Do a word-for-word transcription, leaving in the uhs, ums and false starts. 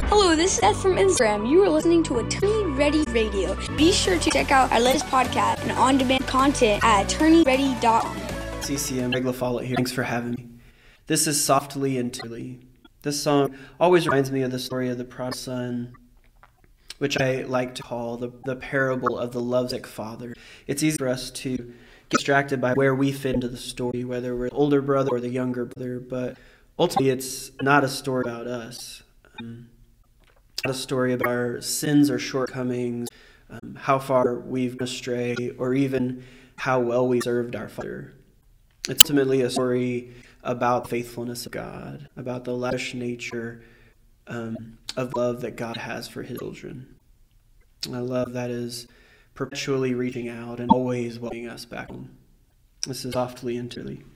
Hello, this is Seth from Instagram. You are listening to Attorney Ready Radio. Be sure to check out our latest podcast and on-demand content at attorney ready dot com. C C M, Greg LaFollette here. Thanks for having me. This is Softly and Tenderly. This song always reminds me of the story of the prodigal son, which I like to call the, the parable of the lovesick father. It's easy for us to get distracted by where we fit into the story, whether we're the older brother or the younger brother, but ultimately it's not a story about us. Um, not a story about our sins or shortcomings, um, how far we've gone astray, or even how well we served our Father. It's ultimately a story about the faithfulness of God, about the lavish nature um, of love that God has for his children. A love that is perpetually reaching out and always welcoming us back home. This is Softly and Tenderly.